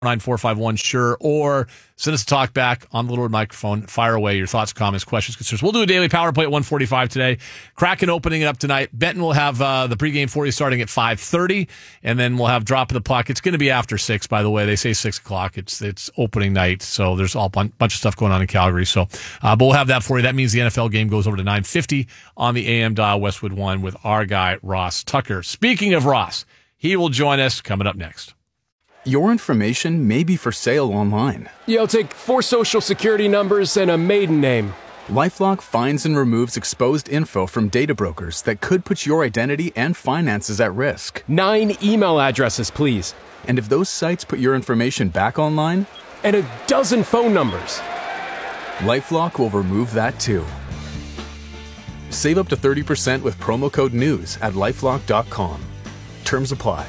9451, sure, or send us a talk back on the Little Red microphone. Fire away your thoughts, comments, questions, concerns. We'll do a daily power play at 1:45 today. Kraken opening it up tonight. Benton will have the pregame for you starting at 5:30, and then we'll have drop of the puck. It's going to be after 6, by the way. They say 6 o'clock. It's opening night, so there's all bunch of stuff going on in Calgary. So, but we'll have that for you. That means the NFL game goes over to 9:50 on the AM dial, Westwood One, with our guy Ross Tucker. Speaking of Ross, he will join us coming up next. Your information may be for sale online. Yeah, I'll take 4 social security numbers and a maiden name. LifeLock finds and removes exposed info from data brokers that could put your identity and finances at risk. 9 email addresses, please. And if those sites put your information back online? And a dozen phone numbers. LifeLock will remove that too. Save up to 30% with promo code NEWS at LifeLock.com. Terms apply.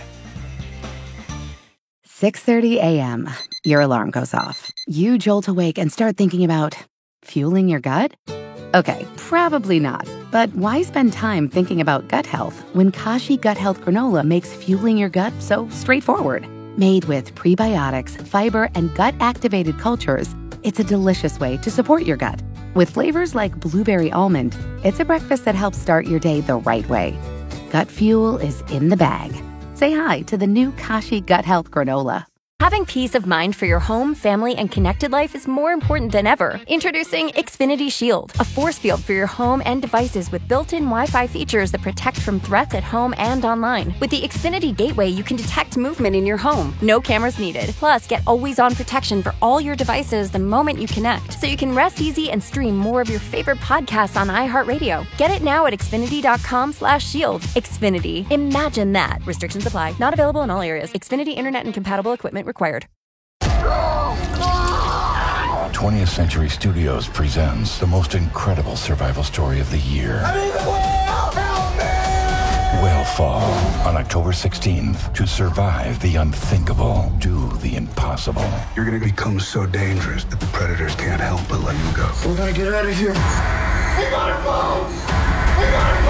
6:30 a.m. Your alarm goes off. You jolt awake and start thinking about fueling your gut? Okay, probably not. But why spend time thinking about gut health when Kashi Gut Health Granola makes fueling your gut so straightforward? Made with prebiotics, fiber, and gut-activated cultures, it's a delicious way to support your gut. With flavors like blueberry almond, it's a breakfast that helps start your day the right way. Gut fuel is in the bag. Say hi to the new Kashi Gut Health Granola. Having peace of mind for your home, family, and connected life is more important than ever. Introducing Xfinity Shield, a force field for your home and devices with built-in Wi-Fi features that protect from threats at home and online. With the Xfinity Gateway, you can detect movement in your home. No cameras needed. Plus, get always-on protection for all your devices the moment you connect, so you can rest easy and stream more of your favorite podcasts on iHeartRadio. Get it now at Xfinity.com/shield. Xfinity. Imagine that. Restrictions apply. Not available in all areas. Xfinity Internet and compatible equipment required. 20th Century Studios presents the most incredible survival story of the year. I'm in the whale! Help me! Whalefall on October 16th. To survive the unthinkable, do the impossible. You're gonna become so dangerous that the predators can't help but let you go. We gotta get out of here. We gotta go! We gotta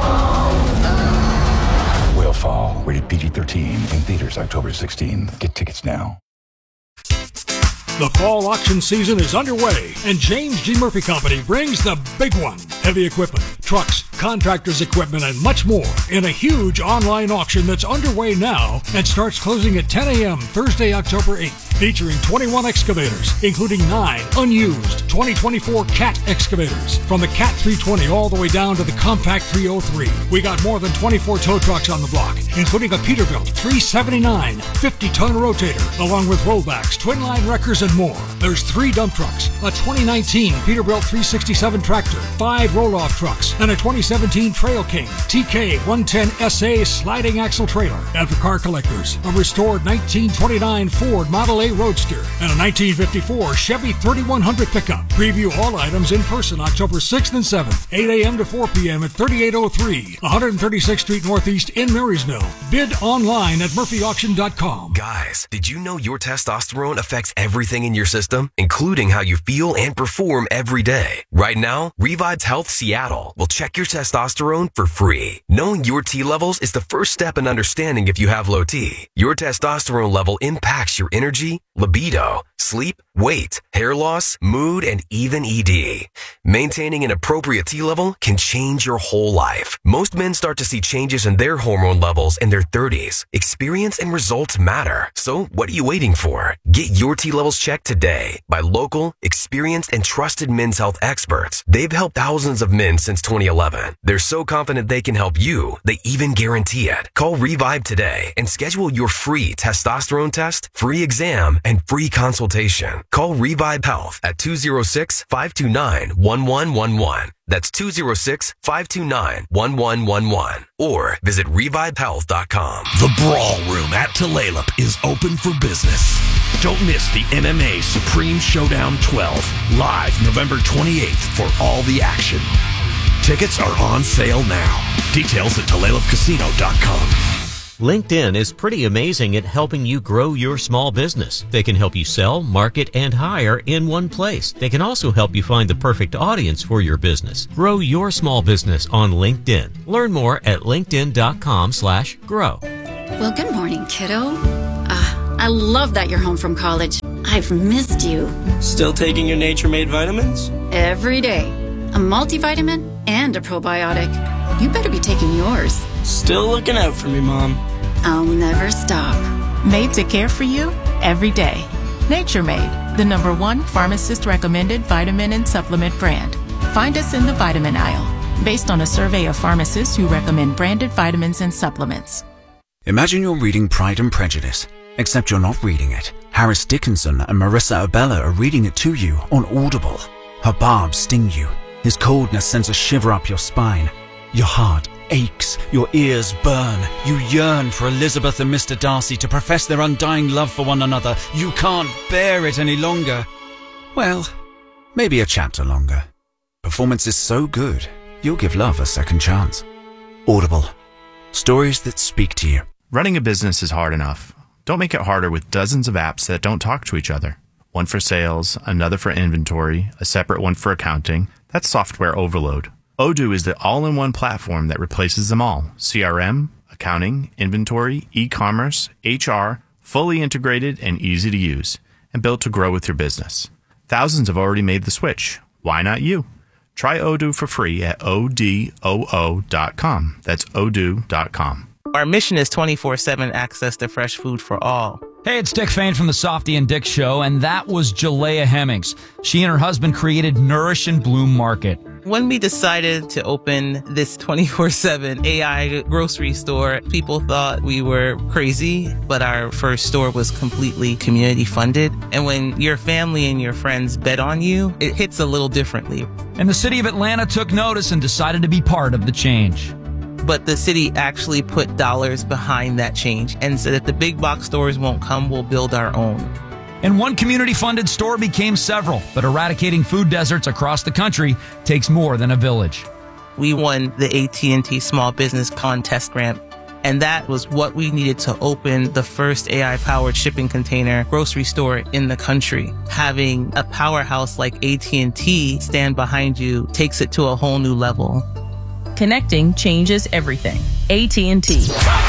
go! Whalefall, rated PG-13, in theaters October 16th. Get tickets now. The fall auction season is underway, and James G. Murphy Company brings the big one. Heavy equipment, trucks, contractors' equipment, and much more in a huge online auction that's underway now and starts closing at 10 a.m. Thursday, October 8th, featuring 21 excavators, including 9 unused 2024 CAT excavators. From the CAT 320 all the way down to the Compact 303. We got more than 24 tow trucks on the block, including a Peterbilt 379 50-ton rotator, along with rollbacks, twin-line wreckers, and more. There's 3 dump trucks, a 2019 Peterbilt 367 tractor, 5 roll-off trucks, and a 2017 Trail King TK 110 SA sliding axle trailer. And for car collectors, a restored 1929 Ford Model A Roadster and a 1954 Chevy 3100 pickup. Preview all items in person October 6th and 7th, 8 a.m. to 4 p.m. at 3803 136th Street Northeast in Marysville. Bid online at murphyauction.com. Guys, did you know your testosterone affects everything in your system, including how you feel and perform every day? Right now, Revive's Health Seattle will check your testosterone for free. Knowing your T levels is the first step in understanding if you have low T. Your testosterone level impacts your energy, libido, sleep, weight, hair loss, mood, and even ED. Maintaining an appropriate T level can change your whole life. Most men start to see changes in their hormone levels in their 30s. Experience and results matter. So what are you waiting for? Get your T levels checked today by local, experienced, and trusted men's health experts. They've helped thousands of men since 2011. They're so confident they can help you, they even guarantee it. Call Revive today and schedule your free testosterone test, free exam, and free consultation. Call Revive Health at 206-529-1111. That's 206-529-1111. Or visit revivehealth.com. The Brawl Room at Tulalip is open for business. Don't miss the MMA Supreme Showdown 12, live November 28th for all the action. Tickets are on sale now. Details at TulalipCasino.com. LinkedIn is pretty amazing at helping you grow your small business. They can help you sell, market, and hire in one place. They can also help you find the perfect audience for your business. Grow your small business on LinkedIn. Learn more at linkedin.com/grow. Well, good morning, kiddo. I love that you're home from college. I've missed you. Still taking your Nature Made vitamins? Every day. A multivitamin and a probiotic. You better be taking yours. Still looking out for me, Mom. I'll never stop. Made to care for you every day. Nature Made, the #1 pharmacist-recommended vitamin and supplement brand. Find us in the vitamin aisle, based on a survey of pharmacists who recommend branded vitamins and supplements. Imagine you're reading Pride and Prejudice, except you're not reading it. Harris Dickinson and Marissa Abella are reading it to you on Audible. Her barbs sting you. His coldness sends a shiver up your spine. Your heart aches, your ears burn. You yearn for Elizabeth and Mr. Darcy to profess their undying love for one another. You can't bear it any longer. Well, maybe a chapter longer. Performance is so good, you'll give love a second chance. Audible. Stories that speak to you. Running a business is hard enough. Don't make it harder with dozens of apps that don't talk to each other. One for sales, another for inventory, a separate one for accounting. That's software overload. Odoo is the all-in-one platform that replaces them all. CRM, accounting, inventory, e-commerce, HR, fully integrated and easy to use, and built to grow with your business. Thousands have already made the switch. Why not you? Try Odoo for free at odoo.com. That's odoo.com. Our mission is 24/7 access to fresh food for all. Hey, it's Dick Fain from the Softy and Dick Show, and that was Jalea Hemmings. She and her husband created Nourish and Bloom Market. When we decided to open this 24/7 AI grocery store, people thought we were crazy, but our first store was completely community funded. And when your family and your friends bet on you, it hits a little differently. And the city of Atlanta took notice and decided to be part of the change. But the city actually put dollars behind that change and said that the big box stores won't come, we'll build our own. And one community-funded store became several, but eradicating food deserts across the country takes more than a village. We won the AT&T Small Business Contest grant, and that was what we needed to open the first AI-powered shipping container grocery store in the country. Having a powerhouse like AT&T stand behind you takes it to a whole new level. Connecting changes everything. AT&T.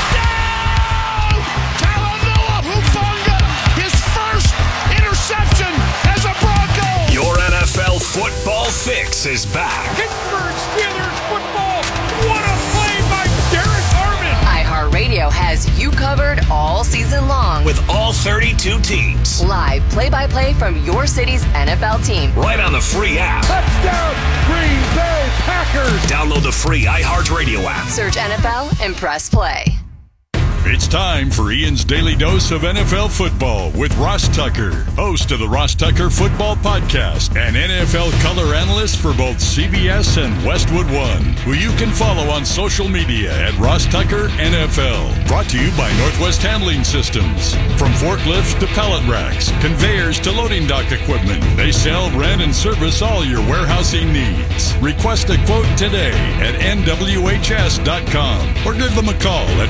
Talanoa Hufanga, his first interception as a Bronco. Your NFL football fix is back. Pittsburgh Steelers football. What a play by Derek Harmon. iHeartRadio has you covered all season long. With all 32 teams. Live play-by-play from your city's NFL team. Right on the free app. Touchdown, Green Bay Packers. Download the free iHeartRadio app. Search NFL and press play. It's time for Ian's Daily Dose of NFL Football with Ross Tucker, host of the Ross Tucker Football Podcast and NFL color analyst for both CBS and Westwood One, who you can follow on social media at Ross Tucker NFL. Brought to you by Northwest Handling Systems. From forklifts to pallet racks, conveyors to loading dock equipment, they sell, rent, and service all your warehousing needs. Request a quote today at nwhs.com or give them a call at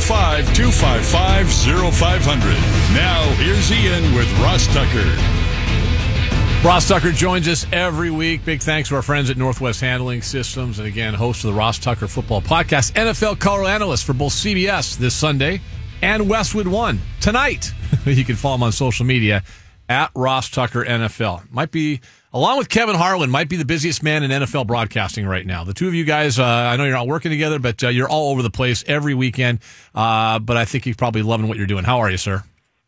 425-255-0500. Now, here's Ian with Ross Tucker. Ross Tucker joins us every week. Big thanks to our friends at Northwest Handling Systems. And again, host of the Ross Tucker Football Podcast, NFL color analyst for both CBS this Sunday and Westwood One tonight. You can follow him on social media at Ross Tucker NFL. Might be, along with Kevin Harlan, might be the busiest man in NFL broadcasting right now. The two of you guys, I know you're not working together, but you're all over the place every weekend. But I think you're probably loving what you're doing. How are you, sir?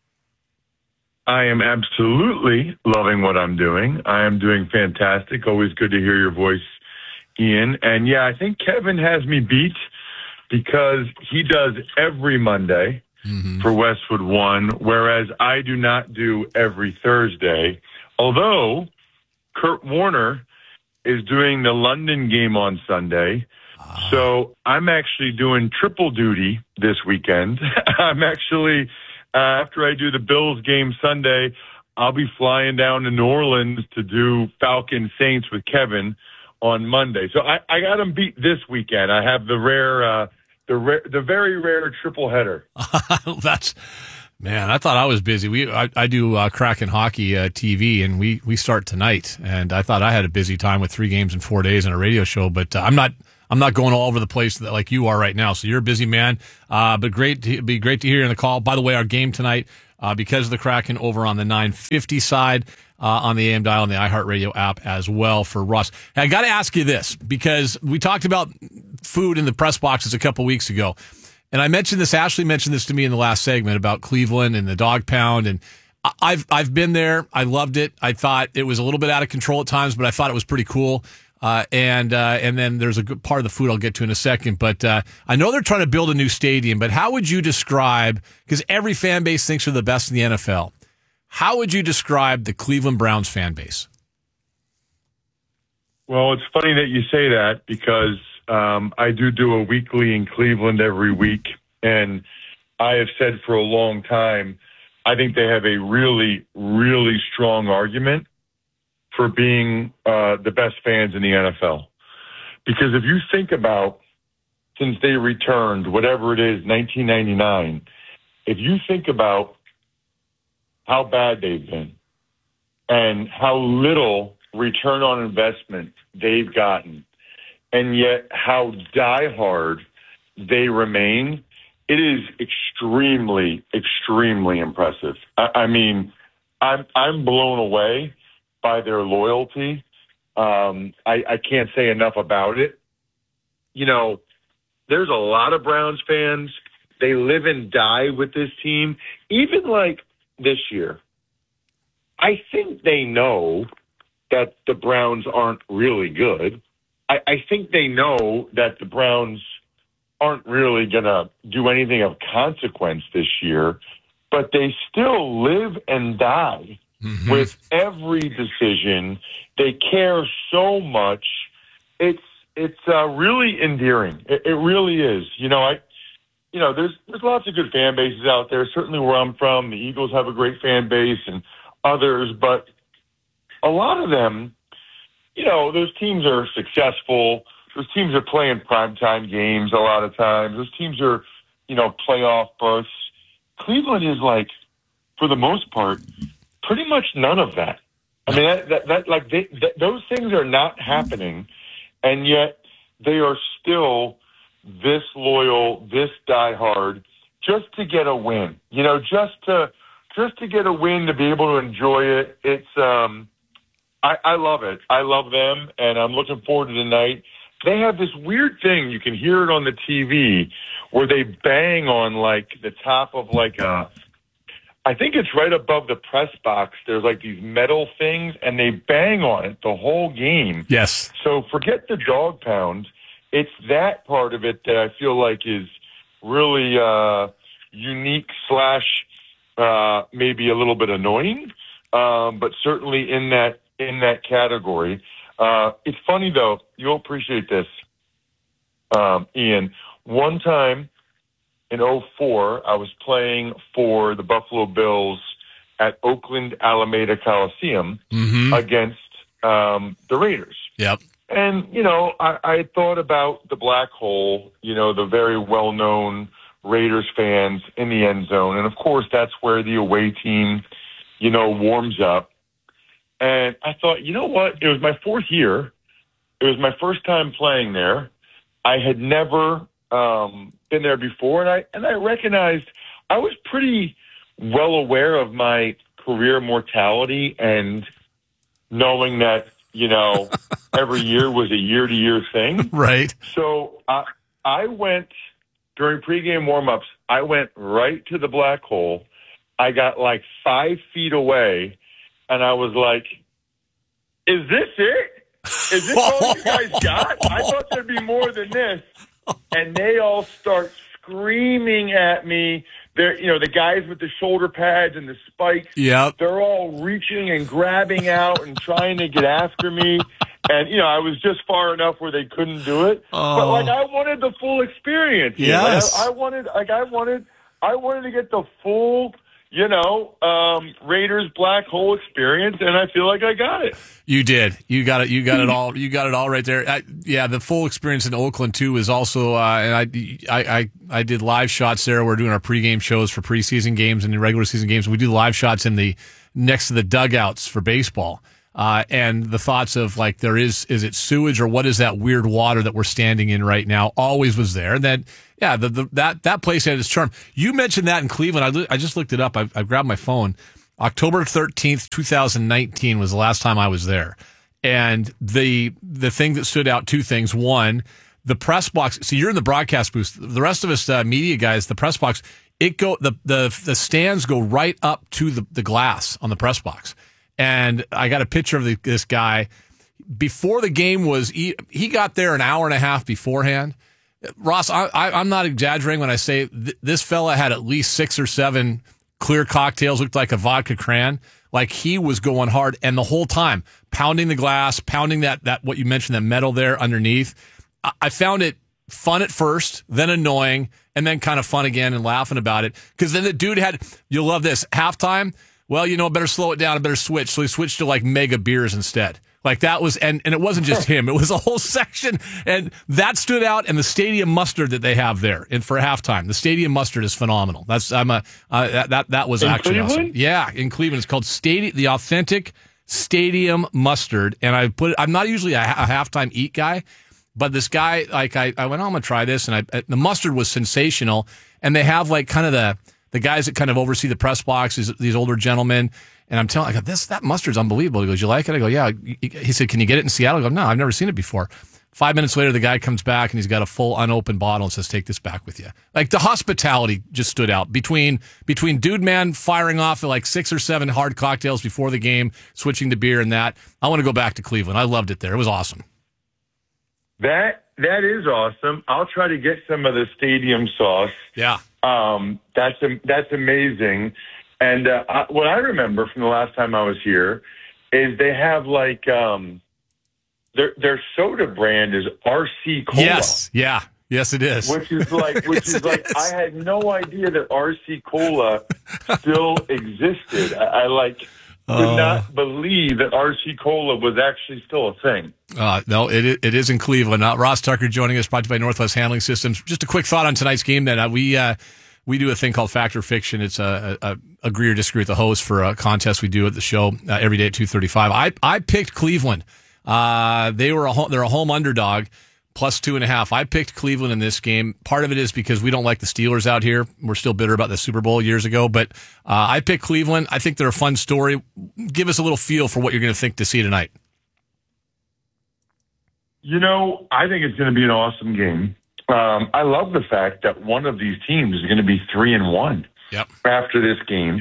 I am absolutely loving what I'm doing. I am doing fantastic. Always good to hear your voice, Ian. And yeah, I think Kevin has me beat because he does every Monday for Westwood One, whereas I do not do every Thursday. Although Kurt Warner is doing the London game on Sunday. So I'm actually doing triple duty this weekend. I'm actually, after I do the Bills game Sunday, I'll be flying down to New Orleans to do Falcons Saints with Kevin on Monday. So I got him beat this weekend. I have the very rare triple header. Man, I thought I was busy. I do Kraken Hockey TV, and we start tonight. And I thought I had a busy time with 3 games in 4 days and a radio show, but I'm not going all over the place like you are right now. So you're a busy man. But it'd be great to hear you on the call. By the way, our game tonight, because of the Kraken over on the 950 side on the AM dial and the iHeartRadio app as well for Russ. I got to ask you this, because we talked about food in the press boxes a couple weeks ago. And I mentioned this, Ashley mentioned this to me in the last segment about Cleveland and the dog pound. And I've been there. I loved it. I thought it was a little bit out of control at times, but I thought it was pretty cool. And then there's a good part of the food I'll get to in a second. But I know they're trying to build a new stadium, but how would you describe, because every fan base thinks they're the best in the NFL, how would you describe the Cleveland Browns fan base? Well, it's funny that you say that, because I do a weekly in Cleveland every week, and I have said for a long time, I think they have a really, really strong argument for being the best fans in the NFL. Because if you think about, since they returned, whatever it is, 1999, if you think about how bad they've been and how little return on investment they've gotten, and yet how diehard they remain, it is extremely, extremely impressive. I mean, I'm blown away by their loyalty. I can't say enough about it. You know, there's a lot of Browns fans. They live and die with this team. Even like this year, I think they know that the Browns aren't really good. I think they know that the Browns aren't really going to do anything of consequence this year, but they still live and die with every decision. They care so much. It's really endearing. It really is. There's lots of good fan bases out there. Certainly where I'm from, the Eagles have a great fan base and others, but a lot of them, those teams are successful. Those teams are playing primetime games a lot of times. Those teams are, playoff berths. Cleveland is like, for the most part, pretty much none of that. I mean, those things are not happening, and yet they are still this loyal, this diehard, just to get a win. Just to get a win, to be able to enjoy it. It's I love it. I love them, and I'm looking forward to tonight. They have this weird thing, you can hear it on the TV, where they bang on like the top of like I think it's right above the press box. There's like these metal things, and they bang on it the whole game. Yes. So forget the dog pound. It's that part of it that I feel like is really unique / maybe a little bit annoying, but certainly in that category. It's funny, though. You'll appreciate this, Ian. One time in 2004, I was playing for the Buffalo Bills at Oakland Alameda Coliseum against the Raiders. Yep. And, I thought about the black hole, the very well-known Raiders fans in the end zone. And, of course, that's where the away team, warms up. And I thought, you know what? It was my fourth year. It was my first time playing there. I had never been there before, and I recognized I was pretty well aware of my career mortality and knowing that, every year was a year-to-year thing. Right. So I went, during pregame warm-ups, I went right to the black hole. I got like 5 feet away, and I was like, is this it? Is this all you guys got? I thought there'd be more than this. And they all start screaming at me. They're, the guys with the shoulder pads and the spikes. Yep. They're all reaching and grabbing out and trying to get after me. And, I was just far enough where they couldn't do it. Oh. But, I wanted the full experience. Yes. I wanted to get the full, Raiders black hole experience, and I feel like I got it. You did. You got it. You got it all. You got it all right there. The full experience in Oakland too is also. And I did live shots there. We're doing our pregame shows for preseason games and the regular season games. We do live shots in the next to the dugouts for baseball. And the thoughts of like, is it sewage or what is that weird water that we're standing in right now? Always was there. And then Yeah, that place had its charm. You mentioned that in Cleveland. I just looked it up. I grabbed my phone. October 13th, 2019 was the last time I was there. And the thing that stood out, two things. One, the press box. See, you're in the broadcast booth. The rest of us media guys, the press box, the stands go right up to the glass on the press box. And I got a picture of this guy. Before the game he got there an hour and a half beforehand. Ross, I'm not exaggerating when I say this fella had at least 6 or 7 clear cocktails, looked like a vodka cran. Like he was going hard, and the whole time pounding the glass, pounding that what you mentioned, that metal there underneath. I found it fun at first, then annoying, and then kind of fun again and laughing about it. Because then the dude you'll love this, halftime. Well, better slow it down, I better switch. So he switched to like mega beers instead. Like that was, and it wasn't just him; it was a whole section, and that stood out. And the stadium mustard that they have there, and for halftime, the stadium mustard is phenomenal. That was actually awesome. Yeah, in Cleveland, it's called the authentic stadium mustard. And I'm not usually a halftime eat guy, but this guy, like I went, I'm gonna try this, and the mustard was sensational. And they have like kind of the guys that kind of oversee the press box, these older gentlemen. And I'm telling him, that mustard's unbelievable. He goes, you like it? I go, yeah. He said, can you get it in Seattle? I go, no, I've never seen it before. 5 minutes later, the guy comes back and he's got a full unopened bottle and says, take this back with you. Like the hospitality just stood out between Dude Man firing off at like 6 or 7 hard cocktails before the game, switching to beer and that. I want to go back to Cleveland. I loved it there. It was awesome. That is awesome. I'll try to get some of the stadium sauce. Yeah. That's amazing. And what I remember from the last time I was here is they have like their soda brand is RC Cola. Yes, yeah, yes, it is. Which is like I had no idea that RC Cola still existed. I could not believe that RC Cola was actually still a thing. No, it is in Cleveland. Ross Tucker joining us, brought to you by Northwest Handling Systems. Just a quick thought on tonight's game that we do a thing called Fact or Fiction. It's a agree or disagree with the host for a contest we do at the show every day at 2:35. I picked Cleveland. They're a home underdog, plus 2.5. I picked Cleveland in this game. Part of it is because we don't like the Steelers out here. We're still bitter about the Super Bowl years ago, but I picked Cleveland. I think they're a fun story. Give us a little feel for what you're going to think to see tonight. I think it's going to be an awesome game. I love the fact that one of these teams is going to be 3-1 after this game.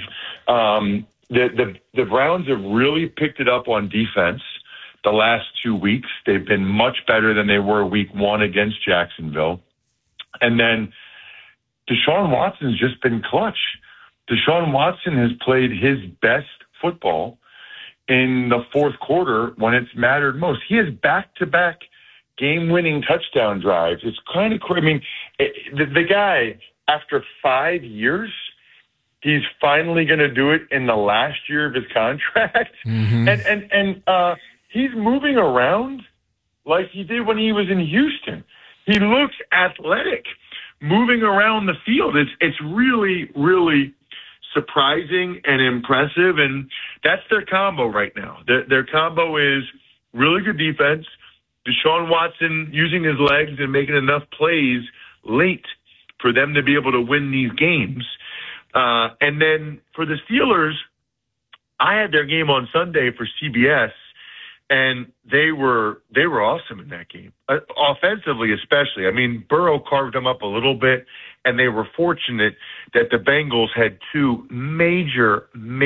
The Browns have really picked it up on defense the last 2 weeks. They've been much better than they were week 1 against Jacksonville. And then Deshaun Watson's just been clutch. Deshaun Watson has played his best football in the fourth quarter when it's mattered most. He has back-to-back game-winning touchdown drives. It's kind of crazy. I mean, the guy, after 5 years, he's finally going to do it in the last year of his contract. Mm-hmm. And he's moving around like he did when he was in Houston. He looks athletic, moving around the field. It's really, really surprising and impressive, and that's their combo right now. Their combo is really good defense, Deshaun Watson using his legs and making enough plays late for them to be able to win these games. And then for the Steelers, I had their game on Sunday for CBS, and they were awesome in that game, offensively especially. I mean, Burrow carved them up a little bit, and they were fortunate that the Bengals had 2 major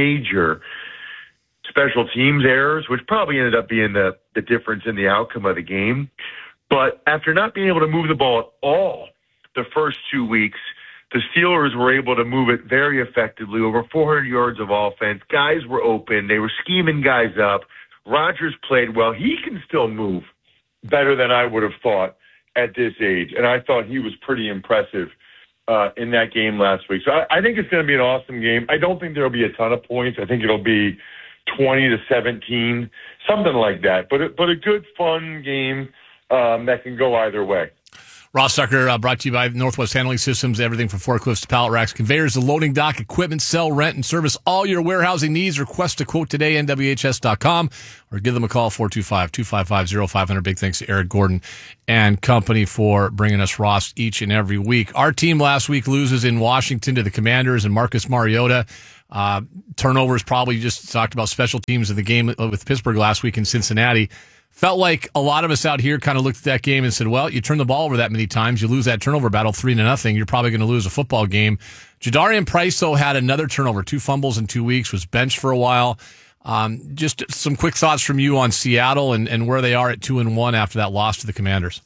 special teams errors, which probably ended up being the difference in the outcome of the game. But after not being able to move the ball at all the first 2 weeks, the Steelers were able to move it very effectively, over 400 yards of offense. Guys were open. They were scheming guys up. Rodgers played well. He can still move better than I would have thought at this age, and I thought he was pretty impressive in that game last week. So I think it's going to be an awesome game. I don't think there will be a ton of points. I think it'll be 20-17, something like that. But a good, fun game that can go either way. Ross Tucker brought to you by Northwest Handling Systems. Everything from forklifts to pallet racks, conveyors to loading dock equipment. Sell, rent, and service all your warehousing needs. Request a quote today, nwhs.com, or give them a call, 425-255-0500. Big thanks to Eric Gordon and company for bringing us Ross each and every week. Our team last week loses in Washington to the Commanders and Marcus Mariota. Turnovers, probably just talked about special teams in the game with Pittsburgh last week in Cincinnati. Felt like a lot of us out here kind of looked at that game and said, well, you turn the ball over that many times, you lose that turnover battle 3-0, you're probably going to lose a football game. Jadarian Price, though, had another turnover, 2 fumbles in 2 weeks, was benched for a while. Just some quick thoughts from you on Seattle and where they are at 2-1 after that loss to the Commanders.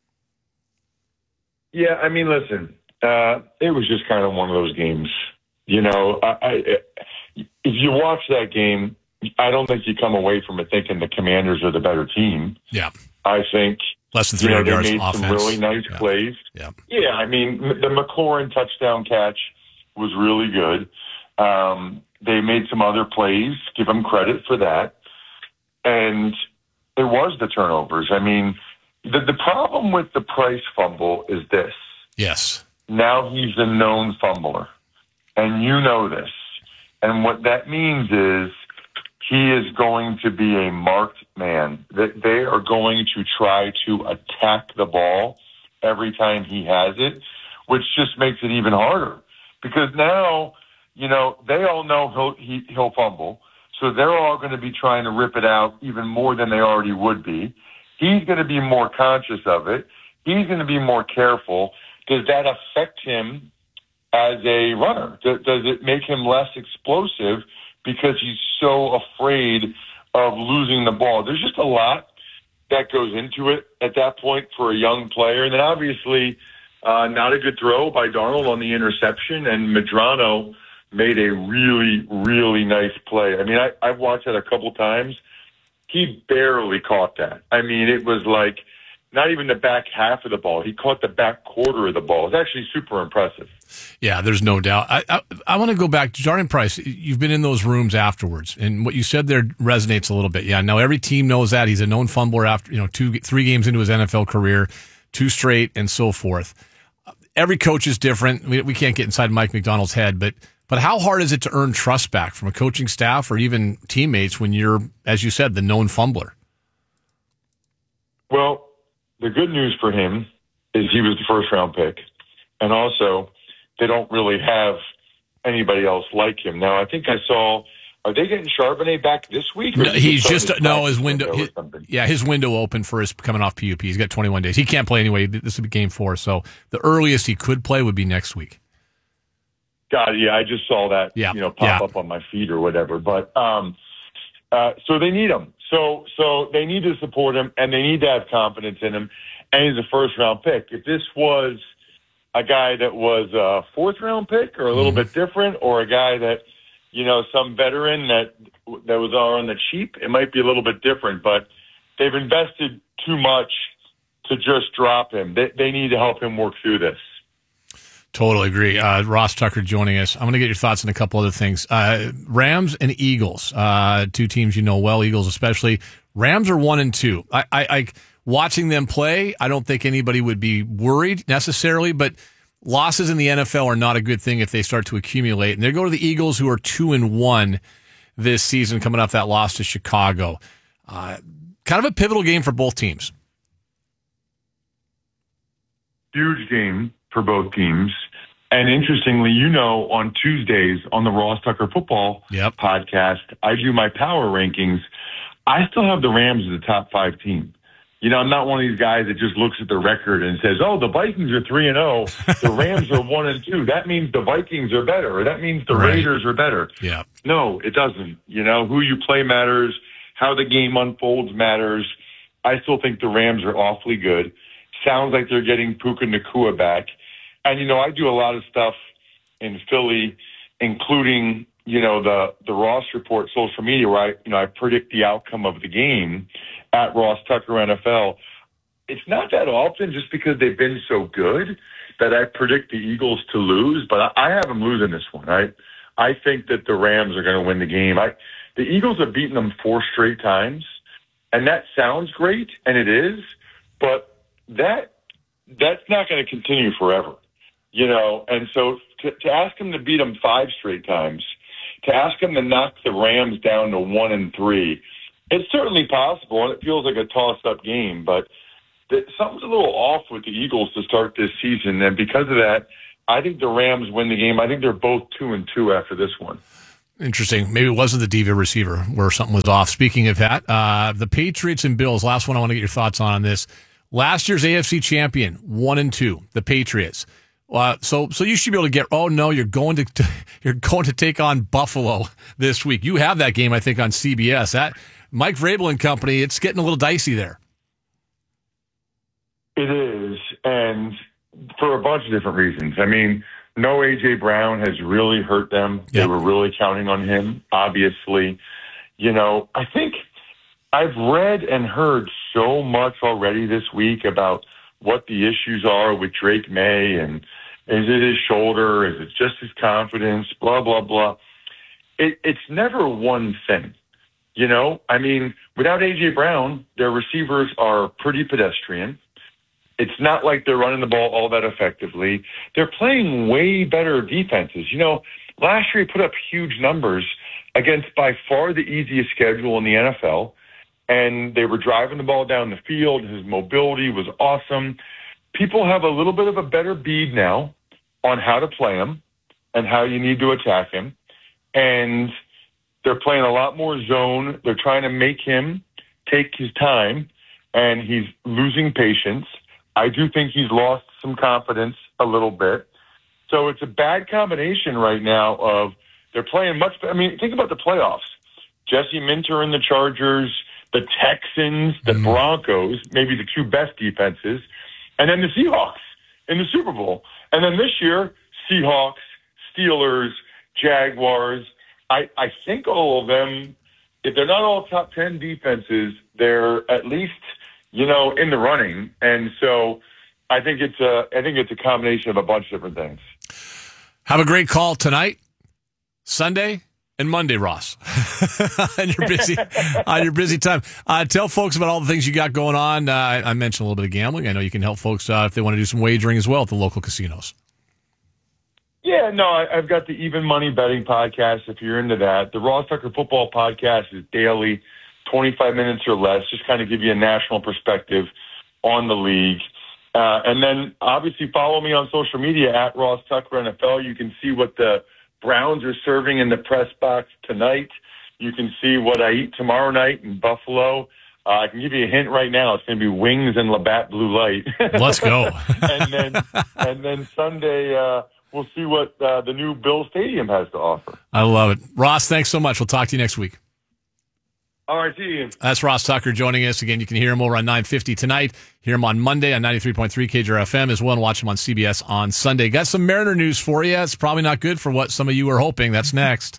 Yeah, I mean, listen, it was just kind of one of those games. You know, if you watch that game, I don't think you come away from it thinking the Commanders are the better team. Yeah. I think less than 300 yards they made offense. Some really nice plays. Yeah. Yeah, I mean, the McLaurin touchdown catch was really good. They made some other plays, give them credit for that. And it was the turnovers. I mean, the problem with the Price fumble is this. Yes. Now he's a known fumbler. And you know this. And what that means is he is going to be a marked man. That they are going to try to attack the ball every time he has it, which just makes it even harder. Because now, you know, they all know he'll fumble. So they're all going to be trying to rip it out even more than they already would be. He's going to be more conscious of it. He's going to be more careful. Does that affect him as a runner? Does it make him less explosive because he's so afraid of losing the ball? There's just a lot that goes into it at that point for a young player. And then obviously not a good throw by Darnold on the interception, and Medrano made a really, really nice play. I mean, I've watched that a couple times. He barely caught that. I mean, it was like not even the back half of the ball. He caught the back quarter of the ball. It's actually super impressive. Yeah, there's no doubt. I want to go back to Jadarian Price. You've been in those rooms afterwards, and what you said there resonates a little bit. Yeah, now every team knows that. He's a known fumbler after 2-3 games into his NFL career, 2 straight, and so forth. Every coach is different. We can't get inside Mike McDonald's head, but how hard is it to earn trust back from a coaching staff or even teammates when you're, as you said, the known fumbler? Well, the good news for him is he was the first-round pick, and also they don't really have anybody else like him. Now, I think I saw, are they getting Charbonnet back this week? No, his window. His window opened for his coming off PUP. He's got 21 days. He can't play anyway. This would be game 4, so the earliest he could play would be next week. God, yeah, I just saw that, pop up on my feed or whatever. But so they need him. So they need to support him, and they need to have confidence in him. And he's a first-round pick. If this was a guy that was a fourth-round pick or a little bit different, or a guy that, some veteran that was all on the cheap, it might be a little bit different. But they've invested too much to just drop him. They need to help him work through this. Totally agree. Ross Tucker joining us. I'm going to get your thoughts on a couple other things. Rams and Eagles, 2 teams you know well, Eagles especially. Rams are 1-2. I watching them play, I don't think anybody would be worried necessarily, but losses in the NFL are not a good thing if they start to accumulate. And they go to the Eagles, who are 2-1 this season, coming off that loss to Chicago. Kind of a pivotal game for both teams. Huge game for both teams. And interestingly, on Tuesdays on the Ross Tucker Football podcast, I do my power rankings. I still have the Rams as a top 5 team. I'm not one of these guys that just looks at the record and says, oh, the Vikings are 3-0, the Rams are 1-2. That means the Vikings are better, or that means the Raiders are better. Yeah. No, it doesn't. Who you play matters, how the game unfolds matters. I still think the Rams are awfully good. Sounds like they're getting Puka Nacua back. And, I do a lot of stuff in Philly, including, the Ross Report social media where I predict the outcome of the game at Ross Tucker NFL. It's not that often just because they've been so good that I predict the Eagles to lose, but I have them losing this one. I think that the Rams are going to win the game. The Eagles have beaten them 4 straight times, and that sounds great, and it is, but that that's not going to continue forever, And so to ask him to beat them 5 straight times, to ask him to knock the Rams down to 1-3, it's certainly possible, and it feels like a toss-up game, but something's a little off with the Eagles to start this season, and because of that, I think the Rams win the game. I think they're both 2-2 after this one. Interesting. Maybe it wasn't the diva receiver where something was off. Speaking of that, the Patriots and Bills, last one I want to get your thoughts on this. Last year's AFC champion, 1-2, the Patriots. So you should be able to get. Oh no, you're going to take on Buffalo this week. You have that game, I think, on CBS. That Mike Vrabel and company. It's getting a little dicey there. It is, and for a bunch of different reasons. I mean, no A.J. Brown has really hurt them. Yep. They were really counting on him, obviously. I think I've read and heard so much already this week about what the issues are with Drake May, and is it his shoulder? Is it just his confidence? Blah, blah, blah. It's never one thing. I mean, without A.J. Brown, their receivers are pretty pedestrian. It's not like they're running the ball all that effectively. They're playing way better defenses. Last year he put up huge numbers against by far the easiest schedule in the NFL, and they were driving the ball down the field. His mobility was awesome. People have a little bit of a better bead now on how to play him and how you need to attack him, and they're playing a lot more zone. They're trying to make him take his time, and he's losing patience. I do think he's lost some confidence a little bit. So it's a bad combination right now of they're playing much better. I mean, think about the playoffs. Jesse Minter and the Chargers, the Texans, the Broncos, maybe the 2 best defenses, and then the Seahawks in the Super Bowl. And then this year, Seahawks, Steelers, Jaguars. I think all of them, if they're not all top 10 defenses, they're at least in the running. And so I think it's a combination of a bunch of different things. Have a great call tonight, Sunday, and Monday, Ross. on your busy time. Tell folks about all the things you got going on. I mentioned a little bit of gambling. I know you can help folks if they want to do some wagering as well at the local casinos. Yeah, no, I've got the Even Money Betting podcast if you're into that. The Ross Tucker Football podcast is daily, 25 minutes or less, just kind of give you a national perspective on the league. And then obviously follow me on social media at Ross Tucker NFL. You can see what the Browns are serving in the press box tonight. You can see what I eat tomorrow night in Buffalo. I can give you a hint right now. It's going to be wings and Labatt Blue Light. Let's go. and then Sunday, we'll see what the new Bill Stadium has to offer. I love it. Ross, thanks so much. We'll talk to you next week. All right, see you. That's Ross Tucker joining us. Again, you can hear him over on 950 tonight. Hear him on Monday on 93.3 KJR-FM as well, and watch him on CBS on Sunday. Got some Mariner news for you. It's probably not good for what some of you are hoping. That's next.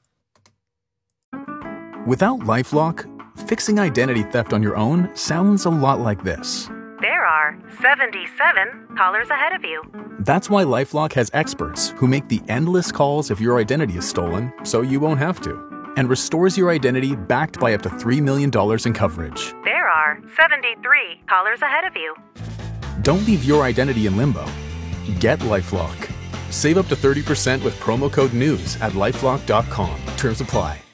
Without LifeLock, fixing identity theft on your own sounds a lot like this. There are 77 callers ahead of you. That's why LifeLock has experts who make the endless calls if your identity is stolen, so you won't have to, and restores your identity backed by up to $3 million in coverage. There are 73 callers ahead of you. Don't leave your identity in limbo. Get LifeLock. Save up to 30% with promo code NEWS at LifeLock.com. Terms apply.